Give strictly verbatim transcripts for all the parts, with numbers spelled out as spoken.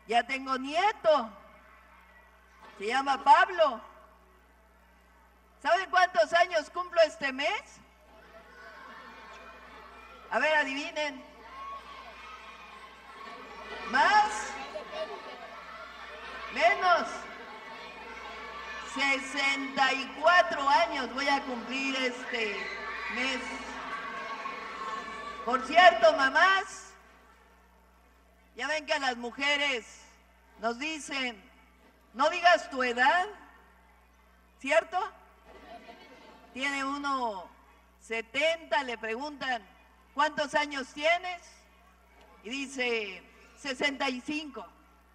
Ya tengo nieto. Se llama Pablo. ¿Saben cuántos años cumplo este mes? A ver, adivinen. ¿Más? ¿Menos? sesenta y cuatro años voy a cumplir este mes. Por cierto, mamás, ya ven que a las mujeres nos dicen, no digas tu edad, ¿cierto? Tiene uno setenta, le preguntan, ¿cuántos años tienes? Y dice, sesenta y cinco.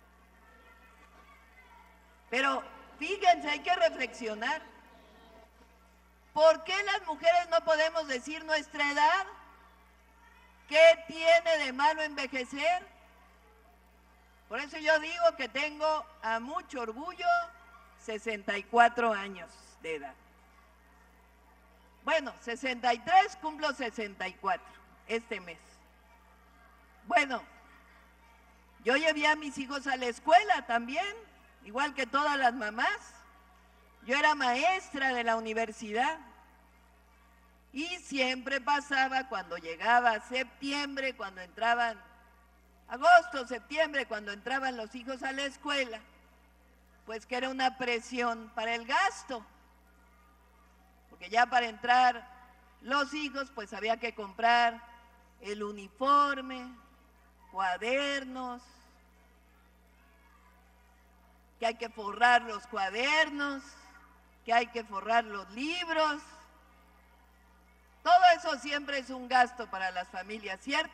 Pero fíjense, hay que reflexionar. ¿Por qué las mujeres no podemos decir nuestra edad? ¿Qué tiene de malo envejecer? Por eso yo digo que tengo a mucho orgullo sesenta y cuatro años de edad. Bueno, sesenta y tres, cumplo sesenta y cuatro este mes. Bueno, yo llevé a mis hijos a la escuela también, igual que todas las mamás. Yo era maestra de la universidad y siempre pasaba cuando llegaba septiembre, cuando entraban, agosto, septiembre, cuando entraban los hijos a la escuela, pues que era una presión para el gasto, porque ya para entrar los hijos pues había que comprar el uniforme, cuadernos, que hay que forrar los cuadernos, que hay que forrar los libros. Todo eso siempre es un gasto para las familias, ¿cierto?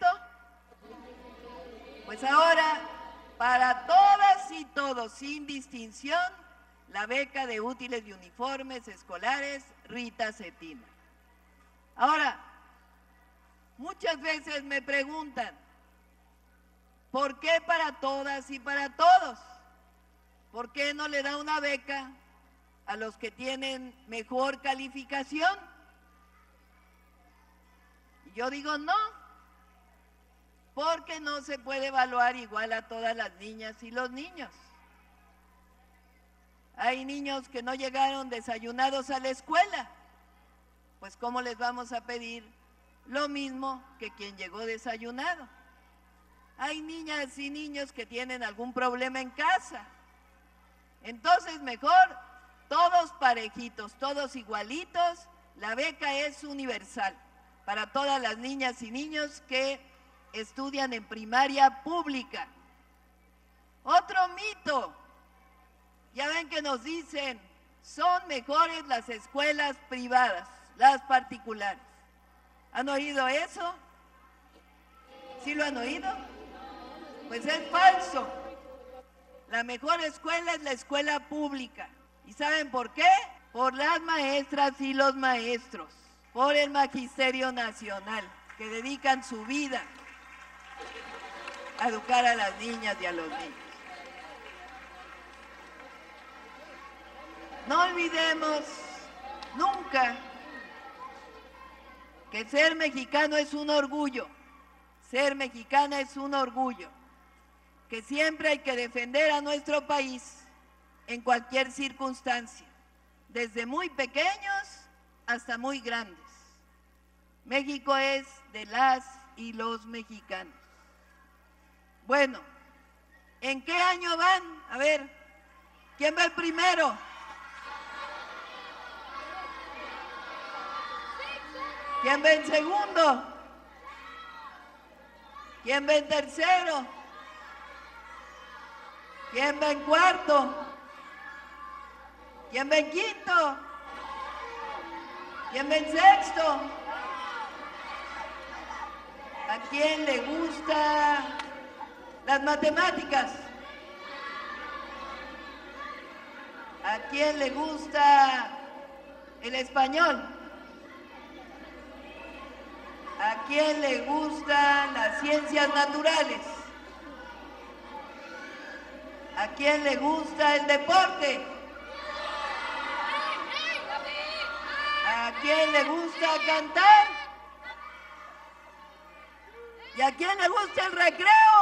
Pues ahora, para todas y todos, sin distinción, la beca de útiles y uniformes escolares Rita Cetina. Ahora, muchas veces me preguntan, ¿por qué para todas y para todos? ¿Por qué no le da una beca a los que tienen mejor calificación? Y yo digo no, porque no se puede evaluar igual a todas las niñas y los niños. Hay niños que no llegaron desayunados a la escuela, pues ¿cómo les vamos a pedir lo mismo que quien llegó desayunado? Hay niñas y niños que tienen algún problema en casa. Entonces mejor todos parejitos, todos igualitos, la beca es universal para todas las niñas y niños que estudian en primaria pública. Otro mito, ya ven que nos dicen, son mejores las escuelas privadas, las particulares. ¿Han oído eso? ¿Sí lo han oído? Pues es falso. La mejor escuela es la escuela pública. ¿Y saben por qué? Por las maestras y los maestros, por el Magisterio Nacional, que dedican su vida a educar a las niñas y a los niños. No olvidemos nunca que ser mexicano es un orgullo, ser mexicana es un orgullo, que siempre hay que defender a nuestro país en cualquier circunstancia, desde muy pequeños hasta muy grandes. México es de las y los mexicanos. Bueno, ¿en qué año van? A ver, ¿quién va el primero? ¿Quién va en segundo? ¿Quién va en tercero? ¿Quién va en cuarto? ¿Quién va en quinto? ¿Quién va en sexto? ¿A quién le gusta las matemáticas? ¿A quién le gusta el español? ¿A quién le gustan las ciencias naturales? ¿A quién le gusta el deporte? ¿A quién le gusta cantar? ¿Y a quién le gusta el recreo?